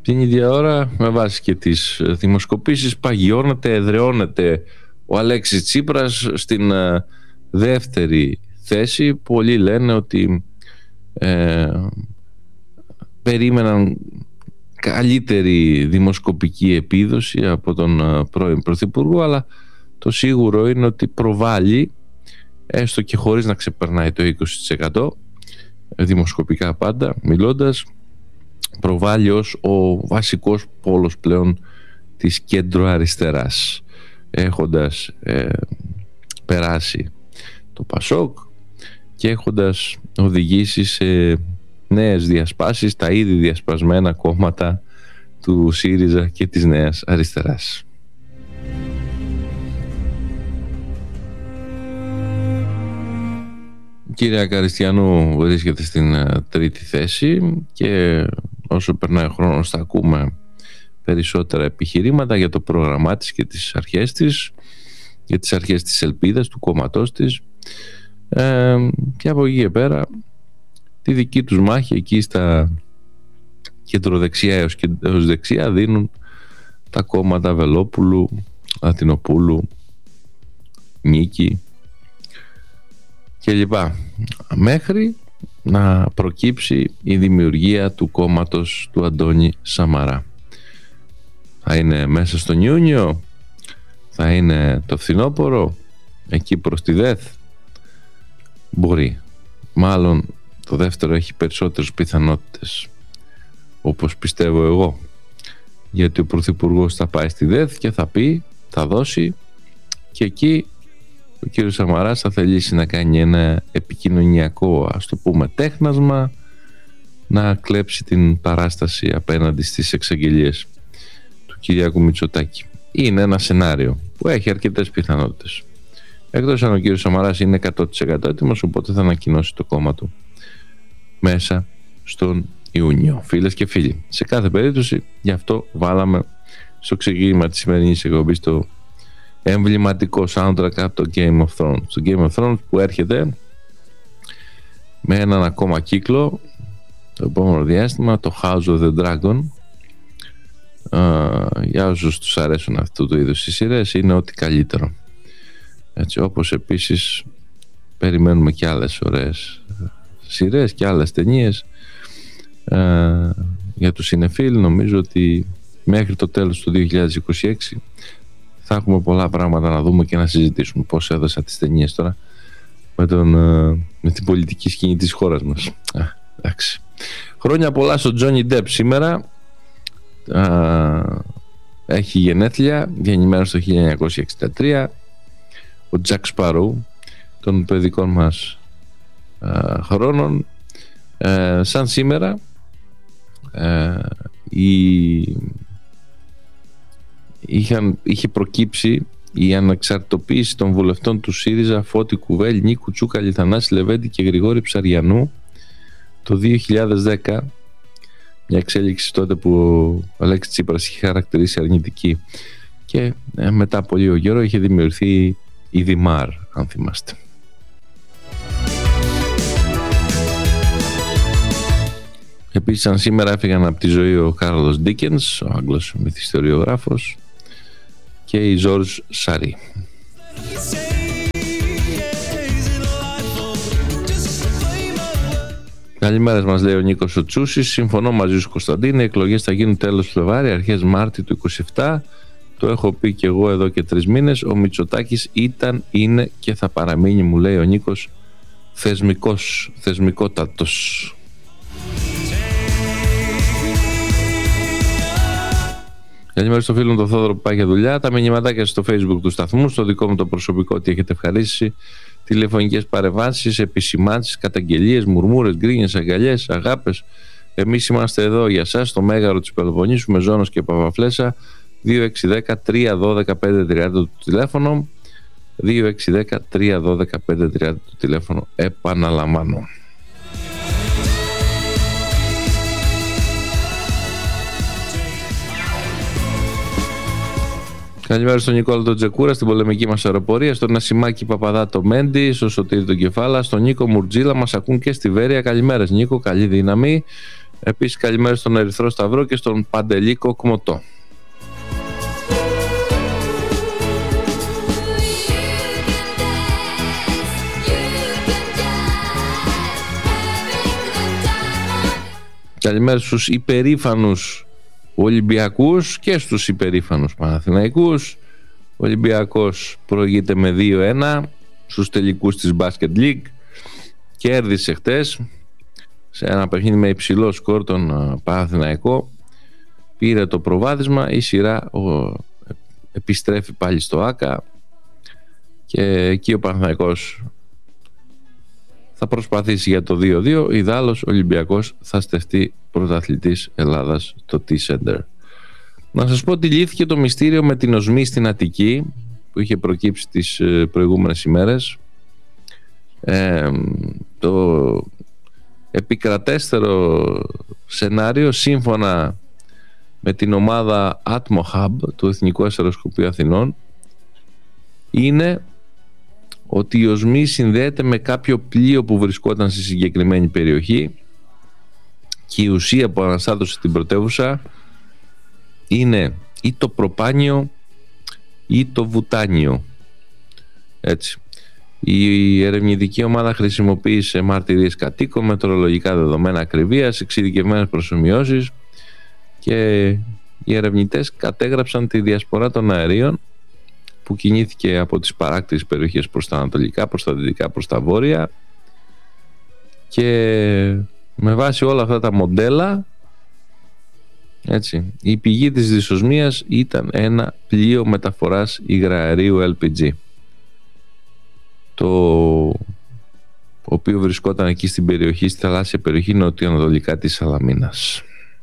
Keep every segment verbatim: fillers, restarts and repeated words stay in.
Την ίδια ώρα, με βάση και τις δημοσκοπήσεις, παγιώνεται, εδραιώνεται ο Αλέξης Τσίπρας στην ε, δεύτερη θέση. Πολλοί λένε ότι ε, περίμεναν καλύτερη δημοσκοπική επίδοση από τον ε, πρώην Πρωθυπουργό, αλλά το σίγουρο είναι ότι προβάλλει, έστω και χωρίς να ξεπερνάει το είκοσι τοις εκατό, δημοσκοπικά πάντα μιλώντας, προβάλλει ως ο βασικός πόλος πλέον της κέντρο αριστεράς, έχοντας ε, περάσει το Πασόκ και έχοντας οδηγήσει σε νέες διασπάσεις τα ήδη διασπασμένα κόμματα του ΣΥΡΙΖΑ και της Νέας Αριστεράς. Η κυρία Καριστιανού βρίσκεται στην τρίτη θέση και όσο περνάει ο χρόνος θα ακούμε περισσότερα επιχειρήματα για το πρόγραμμά της και τις αρχές της, για τις αρχές της ελπίδας του κόμματός της, ε, και από εκεί και πέρα τη δική τους μάχη εκεί στα κεντροδεξιά έως και έως δεξιά δίνουν τα κόμματα Βελόπουλου, Αθηνοπούλου, Νίκη και λοιπά, μέχρι να προκύψει η δημιουργία του κόμματος του Αντώνη Σαμαρά. Θα είναι μέσα στον Ιούνιο, θα είναι το φθινόπωρο, εκεί προς τη ΔΕΘ, μπορεί. Μάλλον το δεύτερο έχει περισσότερες πιθανότητες, όπως πιστεύω εγώ, γιατί ο Πρωθυπουργός θα πάει στη ΔΕΘ και θα πει, θα δώσει, και εκεί ο κύριος Σαμαράς θα θελήσει να κάνει ένα επικοινωνιακό, ας το πούμε, τέχνασμα, να κλέψει την παράσταση απέναντι στις εξαγγελίες του Κυριάκου Μητσοτάκη. Είναι ένα σενάριο που έχει αρκετές πιθανότητες, εκτός αν ο κύριος Σαμαράς είναι εκατό τοις εκατό έτοιμος, οπότε θα ανακοινώσει το κόμμα του μέσα στον Ιούνιο. Φίλες και φίλοι, σε κάθε περίπτωση, γι' αυτό βάλαμε στο ξεκίνημα της σημερινής εκπομπής το εμβληματικό soundtrack από το Game of Thrones. Το Game of Thrones που έρχεται με έναν ακόμα κύκλο το επόμενο διάστημα, το House of the Dragon. Uh, για όσους τους αρέσουν αυτού του είδους οι σειρές, είναι ό,τι καλύτερο. Έτσι, όπως επίσης περιμένουμε και άλλες ωραίες σειρές και άλλες ταινίες. Uh, για τους συνεφίλ νομίζω ότι μέχρι το τέλος του δύο χιλιάδες είκοσι έξι θα έχουμε πολλά πράγματα να δούμε και να συζητήσουμε. Πώς έδωσα τις ταινίες τώρα με, τον, με την πολιτική σκηνή της χώρας μας. Α, εντάξει. Χρόνια πολλά στον Τζόνι Ντεπ σήμερα. Α, έχει γενέθλια, γεννημένος το χίλια εννιακόσια εξήντα τρία. Ο Τζακ Σπαρού των παιδικών μας α, χρόνων. Α, σαν σήμερα α, η Είχαν, είχε προκύψει η αναξαρτητοποίηση των βουλευτών του ΣΥΡΙΖΑ Φώτη Κουβέλ, Νίκου Τσούκαλη, Θανάση Λεβέντη και Γρηγόρη Ψαριανού το δύο χιλιάδες δέκα, μια εξέλιξη τότε που ο Αλέξης Τσίπρας είχε χαρακτηρίσει αρνητική, και ε, μετά από λίγο καιρό είχε δημιουργηθεί η Δημάρ, αν θυμάστε. Επίσης, σαν σήμερα έφυγαν από τη ζωή ο Κάρλος Ντίκενς, ο Άγγλος μυθιστοριογράφος, και η Ζόρζ Σαρί. Καλημέρας, μας λέει ο Νίκος ο Τσούσης. Συμφωνώ μαζί σου, Κωνσταντίνε. Οι εκλογές θα γίνουν τέλος Φλεβάρι, αρχές Μάρτη του είκοσι επτά. Το έχω πει και εγώ εδώ και τρεις μήνες. Ο Μητσοτάκης ήταν, είναι και θα παραμείνει, μου λέει ο Νίκος, θεσμικός, θεσμικότατος. Καλημέρα στο φίλο μου τον Θόδωρο που πάει για δουλειά. Τα μηνυματάκια στο Facebook του σταθμού, στο δικό μου το προσωπικό, ότι έχετε ευχαρίστηση, τηλεφωνικές παρεμβάσεις, επισημάνσεις, καταγγελίες, μουρμούρες, γκρίνιες, αγκαλιές, αγάπες. Εμείς είμαστε εδώ για σας, στο Μέγαρο της Πελοποννήσου, με Ζώνος και Παπαφλέσσα. Δύο έξι ένα μηδέν τρία ένα δύο πέντε τριάντα το τηλέφωνο. Δύο έξι ένα μηδέν τρία ένα δύο πέντε τριάντα το τηλέφωνο. Επαναλαμβάνω. Καλημέρα στον Νικόλα τον Τζεκούρα, στην πολεμική μας αεροπορία, στον Ασημάκη Παπαδάτο Μέντι, στο Σωτήρη τον Κεφάλα, στον Νίκο Μουρτζίλα, μας ακούν και στη Βέρεια. Καλημέρας Νίκο, καλή δύναμη. Επίσης καλημέρα στον Ερυθρό Σταυρό και στον Παντελή Κοκμωτό. Καλημέρα στους υπερήφανους Ολυμπιακούς και στους υπερήφανους Παναθηναϊκούς. Ο Ολυμπιακός προηγείται με δύο ένα στους τελικούς της Basket League. Κέρδισε χτες σε ένα παιχνίδι με υψηλό σκορ τον Παναθηναϊκό. Πήρε το προβάδισμα. Η σειρά ο, επιστρέφει πάλι στο ΆΚΑ και εκεί ο Παναθηναϊκός θα προσπαθήσει για το δύο δύο. Ιδάλλως ο Ολυμπιακός θα στεφτεί πρωταθλητής Ελλάδας στο T-Center. Να σας πω ότι λύθηκε το μυστήριο με την οσμή στην Αττική που είχε προκύψει τις προηγούμενες ημέρες. Ε, το επικρατέστερο σενάριο, σύμφωνα με την ομάδα Atmo Hub του Εθνικού Αστεροσκοπείου Αθηνών, είναι ότι η οσμή συνδέεται με κάποιο πλοίο που βρισκόταν στη συγκεκριμένη περιοχή και η ουσία που αναστάτωσε την πρωτεύουσα είναι ή το προπάνιο ή το βουτάνιο. Έτσι. Η ερευνητική ομάδα χρησιμοποίησε μαρτυρίες κατοίκων, μετεωρολογικά δεδομένα ακριβίας, εξειδικευμένες προσομοιώσεις και οι ερευνητές κατέγραψαν τη διασπορά των αερίων που κινήθηκε από τις παράκτιες περιοχές προς τα ανατολικά, προς τα δυτικά, προς τα βόρεια, και με βάση όλα αυτά τα μοντέλα, έτσι, η πηγή της δυσοσμίας ήταν ένα πλοίο μεταφοράς υγραερίου ελ πι τζι, το οποίο βρισκόταν εκεί στην περιοχή, στη θαλάσσια περιοχή νοτιοανατολικά της Σαλαμίνας.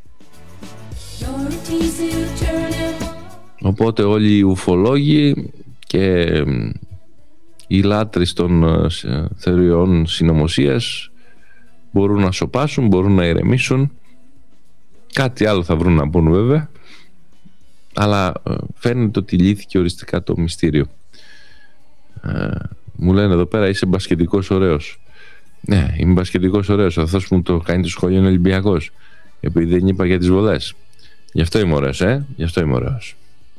Οπότε όλοι οι ουφολόγοι και οι λάτρεις των θεωριών συνωμοσίας μπορούν να σωπάσουν, μπορούν να ηρεμήσουν. Κάτι άλλο θα βρουν να πούν βέβαια, αλλά φαίνεται ότι λύθηκε οριστικά το μυστήριο. ε, Μου λένε εδώ πέρα, είσαι μπασκετικός ωραίος. Ναι, είμαι μπασκετικός ωραίος. Αυτός που μου το κάνει το σχολείο είναι Ολυμπιακός, επειδή δεν είπα για τις βολές. Γι' αυτό είμαι ωραίος, ε? Γι' αυτό είμαι ωραίος.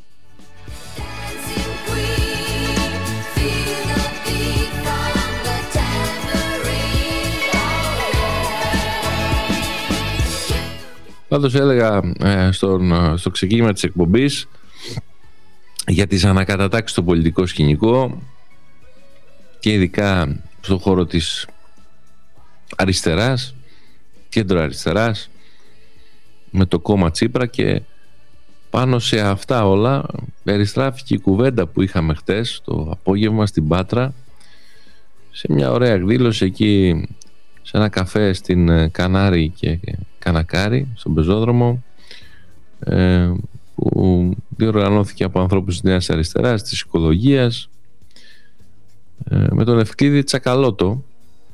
Πάντως έλεγα ε, στον, στο ξεκίνημα της εκπομπής για τις ανακατατάξεις στο πολιτικό σκηνικό και ειδικά στον χώρο της αριστεράς, κέντρο αριστεράς, με το κόμμα Τσίπρα, και πάνω σε αυτά όλα περιστράφηκε η κουβέντα που είχαμε χτες το απόγευμα στην Πάτρα, σε μια ωραία εκδήλωση εκεί σε ένα καφέ στην Κανάρη και Κανακάρη, στον πεζόδρομο, ε, που διοργανώθηκε από ανθρώπους της Νέας Αριστεράς, της Οικολογίας, ε, με τον Ευκλήδη Τσακαλώτο,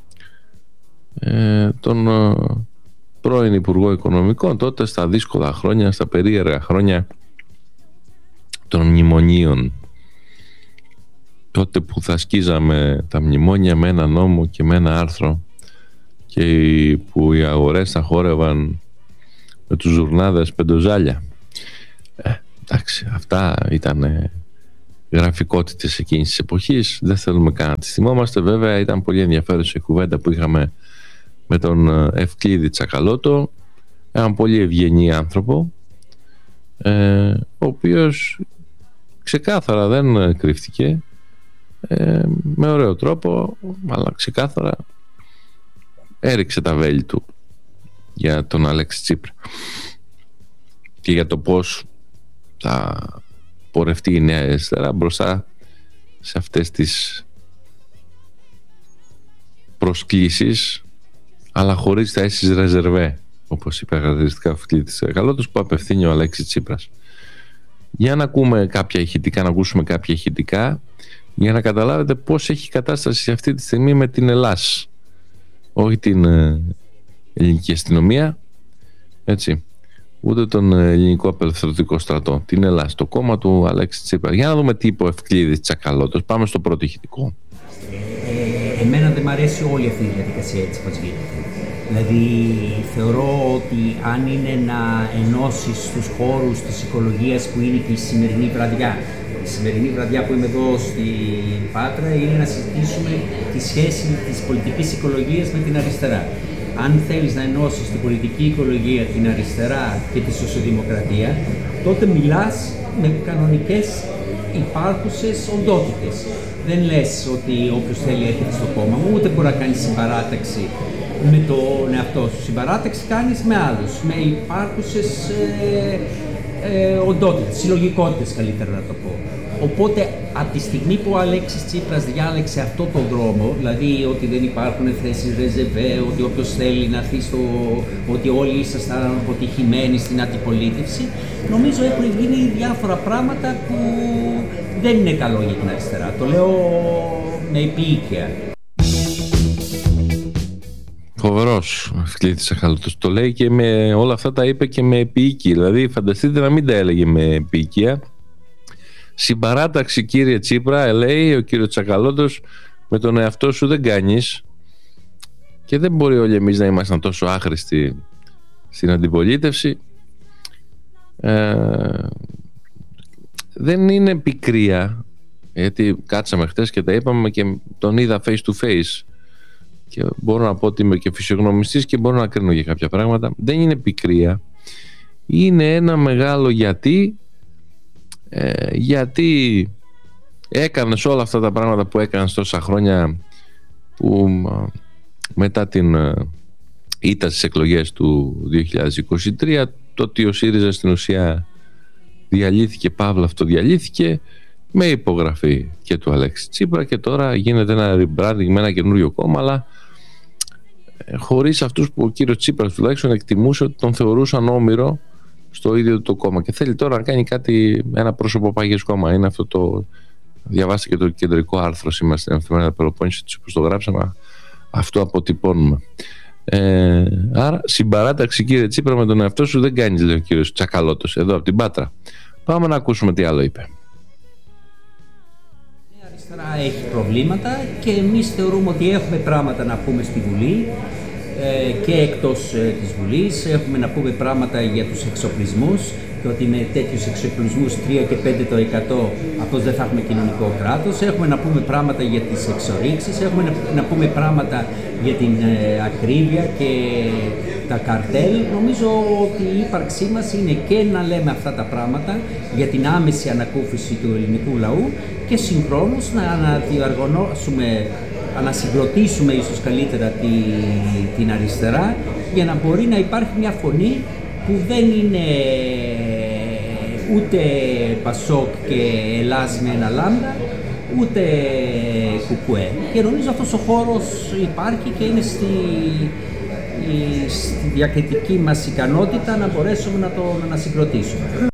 ε, τον ε, πρώην Υπουργό Οικονομικών, τότε στα δύσκολα χρόνια, στα περίεργα χρόνια των μνημονίων, τότε που θα σκίζαμε τα μνημόνια με ένα νόμο και με ένα άρθρο και που οι αγορές θα χόρευαν με τους ζουρνάδες πεντοζάλια. Ε, εντάξει, αυτά ήταν γραφικότητες εκείνης της εποχής, δεν θέλουμε καν να τις θυμόμαστε. Βέβαια ήταν πολύ ενδιαφέρουσα η κουβέντα που είχαμε με τον Ευκλήδη Τσακαλώτο, έναν πολύ ευγενή άνθρωπο, ε, ο οποίος ξεκάθαρα δεν κρύφτηκε, ε, με ωραίο τρόπο, αλλά ξεκάθαρα έριξε τα βέλη του για τον Αλέξη Τσίπρα και για το πώς θα πορευτεί η Νέα Αριστερά μπροστά σε αυτές τις προσκλήσεις, αλλά χωρίς τα αίσθηση ρεζερβέ, όπως είπε χαρακτηριστικά ο Ευκλήδης Τσακαλώτος, που απευθύνει ο Αλέξης Τσίπρας. Για να ακούμε κάποια ηχητικά, να ακούσουμε κάποια ηχητικά, για να καταλάβετε πώς έχει κατάσταση αυτή τη στιγμή με την Ελλάς, όχι την ε, ελληνική αστυνομία, έτσι, ούτε τον ελληνικό απελευθερωτικό στρατό, την Ελλάς, το κόμμα του Αλέξη Τσίπρα. Για να δούμε τι είπε ο Ευκλήδης Τσακαλώτος. Πάμε στο πρώτο ηχητικό. Ε, εμένα δεν μ' αρέσει όλη αυτή η διαδικασία έτσι πως γίνεται. Δηλαδή θεωρώ ότι αν είναι να ενώσεις τους χώρους της οικολογίας που είναι και η σημερινή βραδιά, η σημερινή βραδιά που είμαι εδώ στην Πάτρα είναι να συζητήσουμε τη σχέση της πολιτικής οικολογίας με την αριστερά. Αν θέλεις να ενώσεις την πολιτική οικολογία, την αριστερά και τη σοσιαλδημοκρατία, τότε μιλάς με κανονικές υπάρχουσες οντότητες. Δεν λες ότι όποιος θέλει έρχεται στο κόμμα μου, ούτε μπορεί να κάνει συμπαράταξη με τον εαυτό σου. Συμπαράταξη κάνεις με άλλους, με υπάρχουσες ε, ε, οντότητες, συλλογικότητες καλύτερα να το πω. Οπότε, από τη στιγμή που ο Αλέξης Τσίπρας διάλεξε αυτό τον δρόμο, δηλαδή ότι δεν υπάρχουν θέσεις ρεζεβέ, ότι όποιος θέλει να έρθει στο... ότι όλοι ήσασταν αποτυχημένοι στην αντιπολίτευση, νομίζω έχουν γίνει διάφορα πράγματα που δεν είναι καλό για την αριστερά. Το λέω με επίοικια. Φοβερός Ευκλήτης Τσακαλώτος. Το λέει και με όλα αυτά τα είπε και με επίοικη. Δηλαδή φανταστείτε να μην τα έλεγε με επίοικια. Συμπαράταξη κύριε Τσίπρα, λέει ο κύριος Τσακαλώτος, με τον εαυτό σου δεν κάνεις. Και δεν μπορεί όλοι εμείς να ήμασταν τόσο άχρηστοι στην αντιπολίτευση. Ε, δεν είναι πικρία, γιατί κάτσαμε χτες και τα είπαμε και τον είδα face to face και μπορώ να πω ότι είμαι και φυσιογνωμιστής και μπορώ να κρίνω για κάποια πράγματα. Δεν είναι πικρία, είναι ένα μεγάλο γιατί. Ε, γιατί έκανες όλα αυτά τα πράγματα που έκανες τόσα χρόνια, που μετά την ήττα στις εκλογές του δύο χιλιάδες είκοσι τρία, το ότι ο ΣΥΡΙΖΑ στην ουσία διαλύθηκε, παύλα αυτοδιαλύθηκε, με υπογραφή και του Αλέξη Τσίπρα, και τώρα γίνεται ένα rebranding με ένα καινούριο κόμμα, αλλά χωρίς αυτούς που ο κύριος Τσίπρας τουλάχιστον εκτιμούσε ότι τον θεωρούσαν όμηρο στο ίδιο το κόμμα, και θέλει τώρα να κάνει κάτι, ένα πρόσωπο πάγιες κόμμα. Είναι αυτό το, διαβάστε και το κεντρικό άρθρο σήμερα στην Εφημερίδα Πελοπόννησης, έτσι όπως το γράψαμε, αυτό αποτυπώνουμε. Ε, άρα συμπαράταξη κύριε Τσίπρα με τον εαυτό σου δεν κάνεις, λέει ο κύριος Τσακαλώτος εδώ από την Πάτρα. Πάμε να ακούσουμε τι άλλο είπε. Η αριστερά έχει προβλήματα και εμείς θεωρούμε ότι έχουμε πράγματα να πούμε στη Βουλή και εκτός της Βουλής. Έχουμε να πούμε πράγματα για τους εξοπλισμούς και ότι με τέτοιους εξοπλισμούς τρία και πέντε τοις εκατό αυτός δεν θα έχουμε κοινωνικό κράτος. Έχουμε να πούμε πράγματα για τις εξορίξεις, έχουμε να πούμε πράγματα για την ακρίβεια και τα καρτέλ. Νομίζω ότι η ύπαρξή μας είναι και να λέμε αυτά τα πράγματα για την άμεση ανακούφιση του ελληνικού λαού και συγχρόνως να αναδιοργανώσουμε, να συγκροτήσουμε ίσως καλύτερα τη, την αριστερά, για να μπορεί να υπάρχει μια φωνή που δεν είναι ούτε Πασόκ και Ελλάς με ένα λάμδα, ούτε Κουκουέ. Και νομίζω αυτός ο χώρος υπάρχει και είναι στη, στη διακριτική μας ικανότητα να μπορέσουμε να τον ανασυγκροτήσουμε.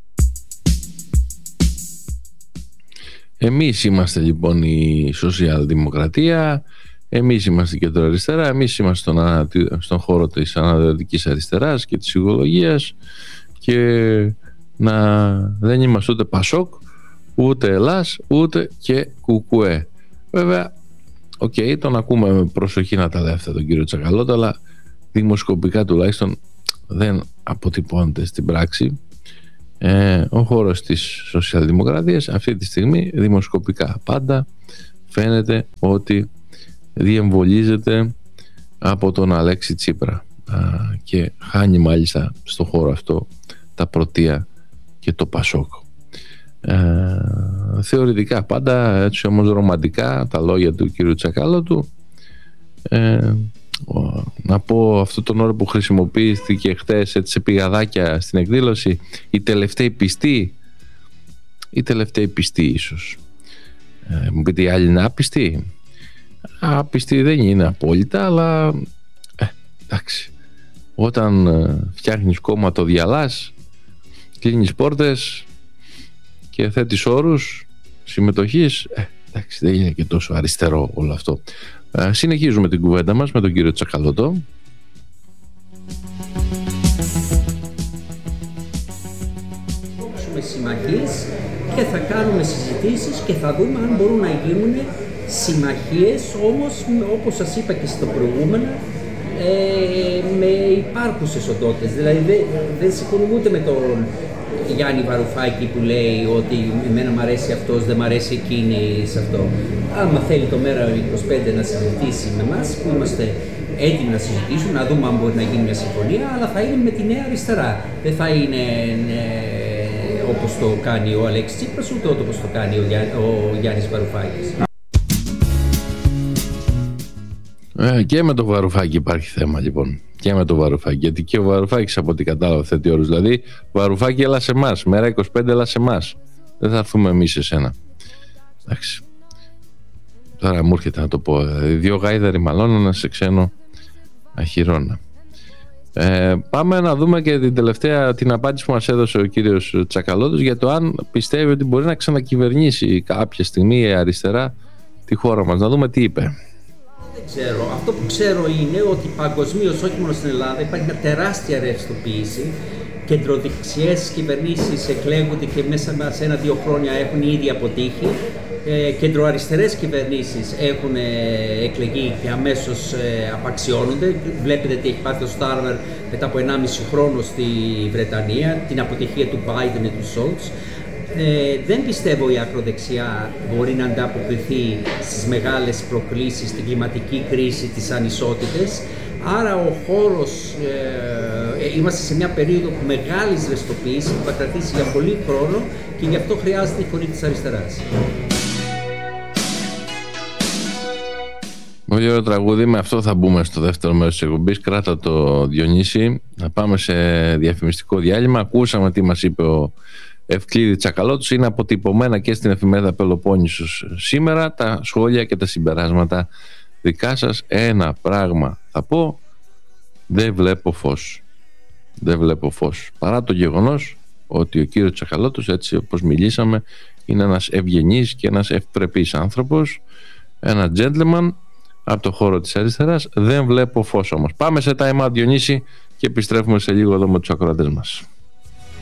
Εμείς είμαστε λοιπόν η σοσιαλδημοκρατία, εμείς είμαστε η κεντροαριστερά, εμείς είμαστε στον, στον χώρο της αναδοτικής αριστεράς και της οικολογίας, και να δεν είμαστε ούτε Πασόκ, ούτε Ελλάς, ούτε και Κουκουέ. Βέβαια, οκ, okay, τον ακούμε με προσοχή να τα λέει αυτά τον κύριο Τσακαλώτο, αλλά δημοσκοπικά τουλάχιστον δεν αποτυπώνεται στην πράξη. Ε, ο χώρος της σοσιαλδημοκρατίας αυτή τη στιγμή δημοσκοπικά πάντα φαίνεται ότι διεμβολίζεται από τον Αλέξη Τσίπρα, Α, και χάνει μάλιστα στο χώρο αυτό τα Πρωτεία και το Πασόκ. Ε, θεωρητικά πάντα, έτσι όμως ρομαντικά τα λόγια του κύριου Τσακαλώτου. ε, Να πω αυτό τον όρο που χρησιμοποιήθηκε χτες έτσι σε πηγαδάκια στην εκδήλωση, οι τελευταίοι πιστοί, οι τελευταίοι πιστοί ίσως. Ε, μου πείτε οι άλλοι είναι άπιστοι. Άπιστοι δεν είναι απόλυτα, αλλά ε, εντάξει, όταν ε, φτιάχνεις κόμμα το διαλάς, κλείνεις πόρτες και θέτεις όρους συμμετοχής, ε, εντάξει, δεν είναι και τόσο αριστερό όλο αυτό. Ε, συνεχίζουμε την κουβέντα μας με τον κύριο Τσακαλώτο. Θα συμμαχίες και θα κάνουμε συζητήσεις και θα δούμε αν μπορούν να γίνουν συμμαχίες, όμως όπως σας είπα και στο προηγούμενο, ε, με υπάρχουσες οντότητες. Δηλαδή δεν, δεν συμφωνούμε ούτε με τον Γιάννη Βαρουφάκη που λέει ότι εμένα μ' αρέσει αυτός, δεν μ' αρέσει εκείνη σε αυτό. Άμα θέλει το Μέρα είκοσι πέντε να συζητήσει με εμάς, που είμαστε έτοιμοι να συζητήσουμε, να δούμε αν μπορεί να γίνει μια συμφωνία, αλλά θα είναι με τη Νέα Αριστερά. Δεν θα είναι ε, όπως το κάνει ο Αλέξης Τσίπρας, ούτε όπως το κάνει ο, Γιά, ο Γιάννης Βαρουφάκης. Ε, και με το Βαρουφάκη υπάρχει θέμα λοιπόν. Και με το Βαρουφάκη. Γιατί και ο Βαρουφάκης από ό,τι κατάλαβα θέτει όρους. Δηλαδή, Βαρουφάκη, έλα σε εμάς. Μέρα είκοσι πέντε, έλα σε εμάς. Δεν θα έρθουμε εμείς σε σένα. Εντάξει. Τώρα μου έρχεται να το πω. Δηλαδή, δύο γάιδαροι μαλώνουν σε ξένο αχυρώνα. Ε, πάμε να δούμε και την τελευταία την απάντηση που μας έδωσε ο κύριος Τσακαλώτος για το αν πιστεύει ότι μπορεί να ξανακυβερνήσει κάποια στιγμή η αριστερά τη χώρα μας. Να δούμε τι είπε. Ξέρω. Αυτό που ξέρω είναι ότι παγκοσμίως, όχι μόνο στην Ελλάδα, υπάρχει μια τεράστια ρευστοποίηση. Κεντροδεξιές κυβερνήσεις εκλέγονται και μέσα σε ένα-δύο χρόνια έχουν ήδη αποτύχει. Ε, κεντροαριστερές κυβερνήσεις έχουν ε, εκλεγεί και αμέσως ε, απαξιώνονται. Βλέπετε τι έχει πάθει ο Στάρμερ μετά από ενάμιση χρόνο στη Βρετανία, την αποτυχία του Biden και του Σόλτς. Ε, δεν πιστεύω η ακροδεξιά μπορεί να ανταποκριθεί στις μεγάλες προκλήσεις, την κλιματική κρίση, τις ανισότητες. Άρα ο χώρος, ε, είμαστε σε μια περίοδο μεγάλης ρευστοποίησης που θα κρατήσει για πολύ χρόνο και γι' αυτό χρειάζεται η φωνή της αριστεράς. Πολύ ωραίο τραγούδι, με αυτό θα μπούμε στο δεύτερο μέρος της εκπομπής. Κράτα το, Διονύση, να πάμε σε διαφημιστικό διάλειμμα. Ακούσαμε τι μας είπε ο Ευκλήδη Τσακαλώτος, είναι αποτυπωμένα και στην εφημερίδα Πελοπόννησος σήμερα τα σχόλια και τα συμπεράσματα δικά σας. Ένα πράγμα θα πω, δεν βλέπω φως. Δεν βλέπω φως. Παρά το γεγονός ότι ο κύριος Τσακαλώτος, έτσι όπως μιλήσαμε, είναι ένας ευγενής και ένας ευπρεπής άνθρωπος, ένα gentleman από το χώρο της αριστεράς. Δεν βλέπω φως όμως. Πάμε σε time out, Διονύση, και επιστρέφουμε σε λίγο εδώ με τους ακροατές μας.